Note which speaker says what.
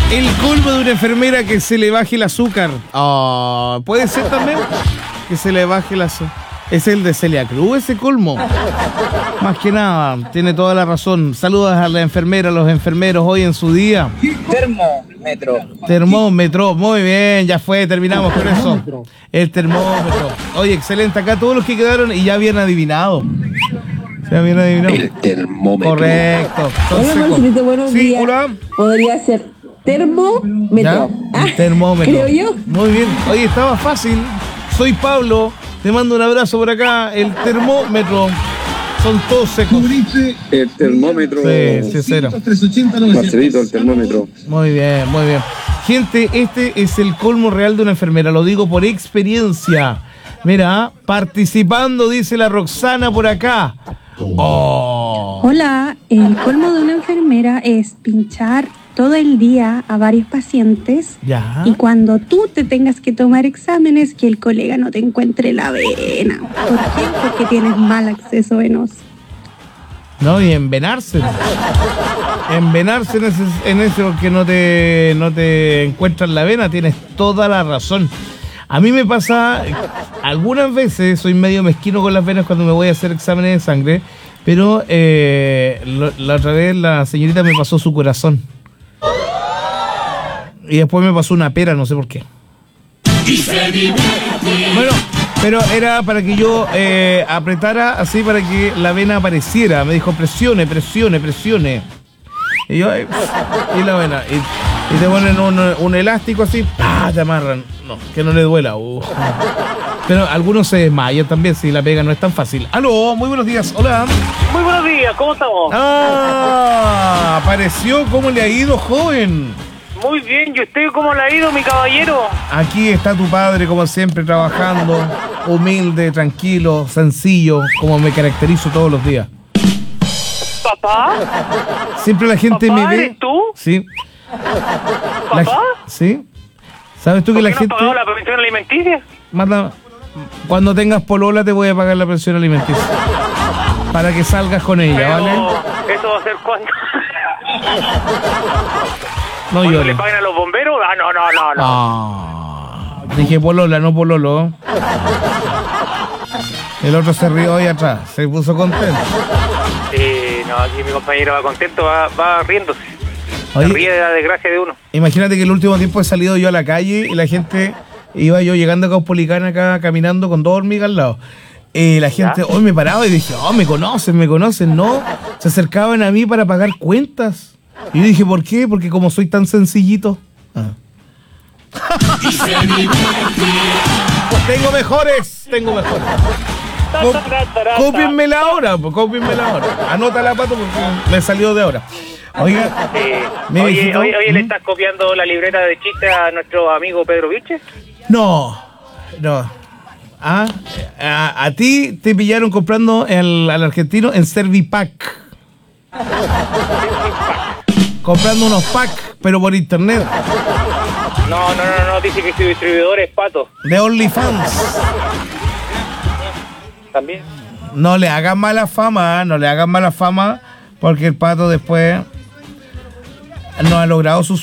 Speaker 1: El colmo de una enfermera que se le baje el azúcar. Oh, puede ser también que se le baje el azúcar. Es el de Celia Cruz, ese colmo. Más que nada, tiene toda la razón. Saludos a la enfermera, a los enfermeros hoy en su día. Termómetro, muy bien, ya fue, terminamos con eso. El termómetro. Oye, excelente, acá todos los que quedaron y ya habían adivinado. ¿Se habían adivinado?
Speaker 2: El termómetro.
Speaker 1: Correcto.
Speaker 3: Hola, Marcelito, buenos
Speaker 1: sí,
Speaker 3: días.
Speaker 1: hola.
Speaker 3: Podría ser termómetro.
Speaker 1: El termómetro.
Speaker 3: Creo yo.
Speaker 1: Muy bien. Oye, estaba fácil. Soy Pablo. Te mando un abrazo por acá. El termómetro. Son todos secos.
Speaker 2: El termómetro.
Speaker 1: Sí, cero.
Speaker 2: Marcelito, el termómetro.
Speaker 1: Muy bien, muy bien. Gente, este es el colmo real de una enfermera. Lo digo por experiencia. Mira, participando, dice la Roxana por acá. Oh.
Speaker 4: Hola, el colmo de una enfermera es pinchar todo el día a varios pacientes
Speaker 1: Ya.
Speaker 4: y cuando tú te tengas que tomar exámenes que el colega no te encuentre la vena. ¿Por qué? Porque tienes mal acceso venoso.
Speaker 1: No, y envenarse. Envenarse en ese porque no te encuentras la vena, tienes toda la razón. A mí me pasa, algunas veces soy medio mezquino con las venas cuando me voy a hacer exámenes de sangre, pero la otra vez la señorita me pasó su corazón. Y después me pasó una pera, no sé por qué. Bueno, pero era para que yo apretara así para que la vena apareciera. Me dijo, presione. Y yo, y la vena. Y te ponen un elástico así, te amarran. No, que no le duela. Pero algunos se desmayan también si la pega no es tan fácil. Aló, muy buenos días, hola.
Speaker 5: Muy buenos días, ¿cómo estamos?
Speaker 1: Apareció, ¿cómo le ha ido, joven?
Speaker 5: Muy bien, ¿y usted cómo le ha ido, mi caballero?
Speaker 1: Aquí está tu padre, como siempre, trabajando, humilde, tranquilo, sencillo, como me caracterizo todos los días.
Speaker 5: ¿Papá?
Speaker 1: Siempre la gente
Speaker 5: ¿Papá,
Speaker 1: me ve.
Speaker 5: eres tú?
Speaker 1: Sí.
Speaker 5: ¿Papá?
Speaker 1: Sí. ¿Sabes tú que
Speaker 5: ¿Por
Speaker 1: la
Speaker 5: qué no
Speaker 1: gente
Speaker 5: has pagado la pensión alimenticia?
Speaker 1: manda? Cuando tengas polola te voy a pagar la pensión alimenticia. Para que salgas con ella,
Speaker 5: Pero,
Speaker 1: ¿vale?
Speaker 5: ¿eso va a ser cuándo?
Speaker 1: No
Speaker 5: ¿Cuándo
Speaker 1: llores.
Speaker 5: le pagan a los bomberos? No.
Speaker 1: Ah, dije polola, no pololo. El otro se rió ahí atrás, se puso contento.
Speaker 5: Sí, no, aquí mi compañero va contento, va riéndose. Se
Speaker 1: Oye,
Speaker 5: ríe de la desgracia de uno.
Speaker 1: imagínate que el último tiempo he salido yo a la calle y la gente, iba yo llegando a Caupolicán acá caminando con dos hormigas al lado. La gente hoy me paraba y dije, me conocen, no, se acercaban a mí para pagar cuentas. Y yo dije, ¿por qué? Porque como soy tan sencillito. Tengo mejores. Cópienmela ahora, Anótala, Pato, porque me salió de ahora. Oiga,
Speaker 5: Oye, ¿le estás copiando la libreta de chiste a nuestro amigo Pedro Viche?
Speaker 1: No. A ti te pillaron comprando al argentino en Servipack. Comprando unos packs, pero por internet.
Speaker 5: No, dice que su distribuidor es Pato.
Speaker 1: De OnlyFans.
Speaker 5: También.
Speaker 1: No le hagan mala fama, porque el Pato después no ha logrado sus